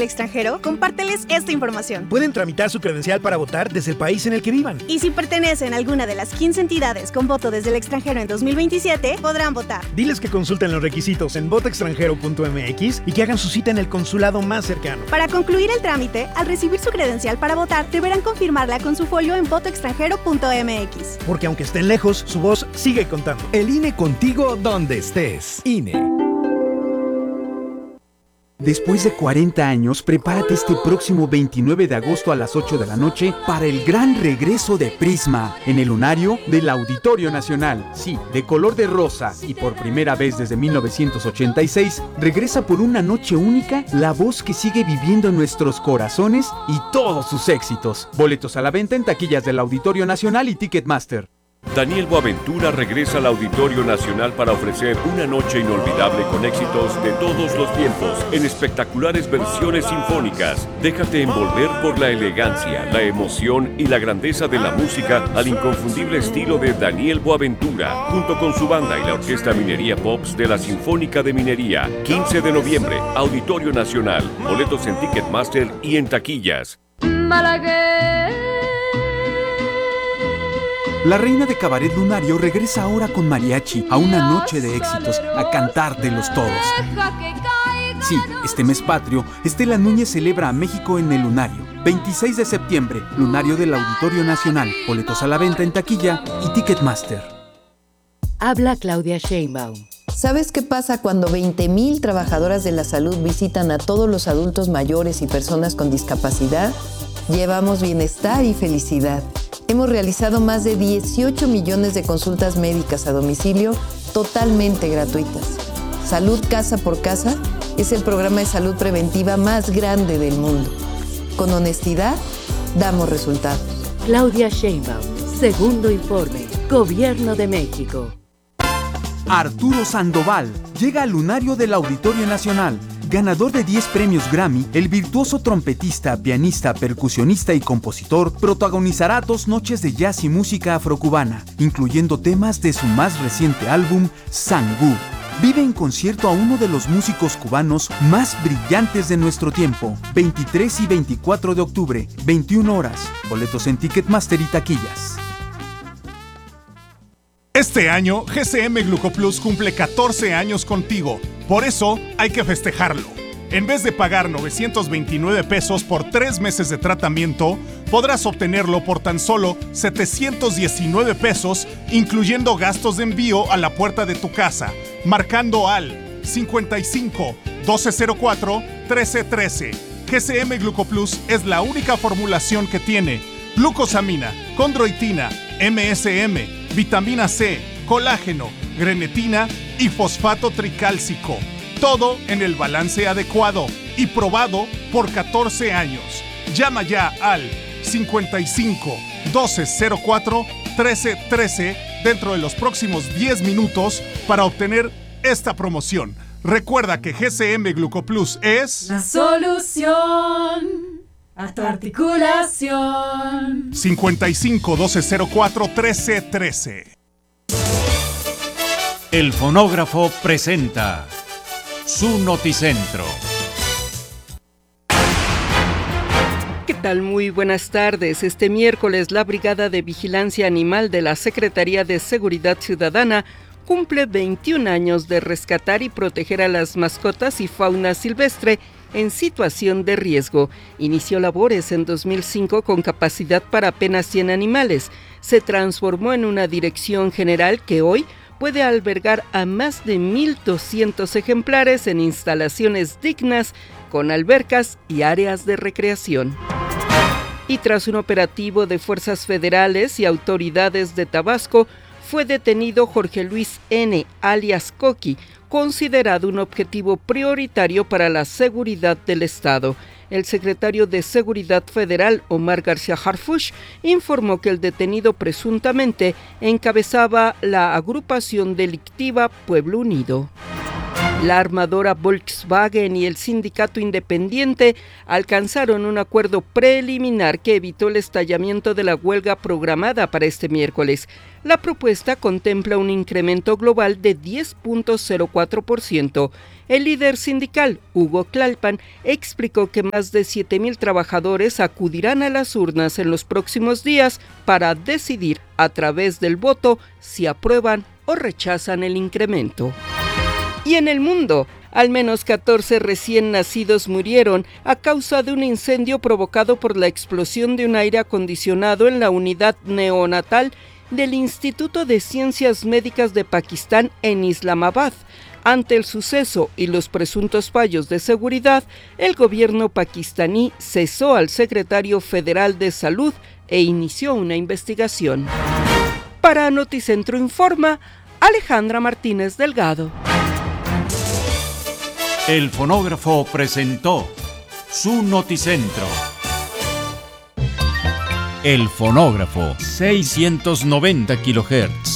el extranjero, compárteles esta información. Pueden tramitar su credencial para votar desde el país en el que vivan. Y si pertenecen a alguna de las 15 entidades con voto desde el extranjero en 2027, podrán votar. Diles que consulten los requisitos en votoextranjero.mx y que hagan su cita en el consulado más cercano. Para concluir el trámite, al recibir su credencial para votar, deberán confirmarla con su folio en votoextranjero.mx. Porque aunque estén lejos, su voz sigue contando. El INE contigo donde estés. INE. Después de 40 años, prepárate este próximo 29 de agosto a las 8 de la noche para el gran regreso de Prisma en el lunario del Auditorio Nacional. Sí, de color de rosa y por primera vez desde 1986, regresa por una noche única la voz que sigue viviendo en nuestros corazones y todos sus éxitos. Boletos a la venta en taquillas del Auditorio Nacional y Ticketmaster. Daniel Boaventura regresa al Auditorio Nacional para ofrecer una noche inolvidable con éxitos de todos los tiempos en espectaculares versiones sinfónicas. Déjate envolver por la elegancia, la emoción y la grandeza de la música al inconfundible estilo de Daniel Boaventura, junto con su banda y la Orquesta Minería Pops de la Sinfónica de Minería. 15 de noviembre, Auditorio Nacional. Boletos en Ticketmaster y en taquillas. La reina de cabaret lunario regresa ahora con mariachi a una noche de éxitos, a cantártelos todos. Sí, este mes patrio, Estela Núñez celebra a México en el lunario. 26 de septiembre, lunario del Auditorio Nacional. Boletos a la venta en taquilla y Ticketmaster. Habla Claudia Sheinbaum. ¿Sabes qué pasa cuando 20,000 trabajadoras de la salud visitan a todos los adultos mayores y personas con discapacidad? Llevamos bienestar y felicidad. Hemos realizado más de 18 millones de consultas médicas a domicilio totalmente gratuitas. Salud Casa por Casa es el programa de salud preventiva más grande del mundo. Con honestidad, damos resultados. Claudia Sheinbaum, segundo informe, Gobierno de México. Arturo Sandoval llega al lunario del Auditorio Nacional. Ganador de 10 premios Grammy, el virtuoso trompetista, pianista, percusionista y compositor protagonizará 2 noches de jazz y música afrocubana, incluyendo temas de su más reciente álbum, Sangú. Vive en concierto a uno de los músicos cubanos más brillantes de nuestro tiempo. 23 y 24 de octubre, 21 horas. Boletos en Ticketmaster y taquillas. Este año, GCM Glucoplus cumple 14 años contigo. Por eso, hay que festejarlo. En vez de pagar 929 pesos por 3 meses de tratamiento, podrás obtenerlo por tan solo 719 pesos, incluyendo gastos de envío a la puerta de tu casa, marcando al 55 1204 1313. GCM Glucoplus es la única formulación que tiene glucosamina, condroitina, MSM, vitamina C, colágeno, grenetina y fosfato tricálcico. Todo en el balance adecuado y probado por 14 años. Llama ya al 55 1204 1313 dentro de los próximos 10 minutos para obtener esta promoción. Recuerda que GCM Glucoplus es la solución a tu articulación. 55 1204 1313. El Fonógrafo presenta su Noticentro. ¿Qué tal? Muy buenas tardes. Este miércoles la Brigada de Vigilancia Animal de la Secretaría de Seguridad Ciudadana cumple 21 años de rescatar y proteger a las mascotas y fauna silvestre en situación de riesgo. Inició labores en 2005 con capacidad para apenas 100 animales. Se transformó en una dirección general que hoy puede albergar a más de 1,200 ejemplares en instalaciones dignas, con albercas y áreas de recreación. Y tras un operativo de fuerzas federales y autoridades de Tabasco, fue detenido Jorge Luis N., alias Coqui, considerado un objetivo prioritario para la seguridad del Estado. El secretario de Seguridad Federal, Omar García Harfuch, informó que el detenido presuntamente encabezaba la agrupación delictiva Pueblo Unido. La armadora Volkswagen y el sindicato independiente alcanzaron un acuerdo preliminar que evitó el estallamiento de la huelga programada para este miércoles. La propuesta contempla un incremento global de 10.04%. El líder sindical, Hugo Tlalpan, explicó que más de 7,000 trabajadores acudirán a las urnas en los próximos días para decidir a través del voto si aprueban o rechazan el incremento. Y en el mundo, al menos 14 recién nacidos murieron a causa de un incendio provocado por la explosión de un aire acondicionado en la unidad neonatal del Instituto de Ciencias Médicas de Pakistán en Islamabad. Ante el suceso y los presuntos fallos de seguridad, el gobierno pakistaní cesó al secretario federal de Salud e inició una investigación. Para Noticentro Informa, Alejandra Martínez Delgado. El fonógrafo presentó su Noticentro. El fonógrafo, 690 kHz.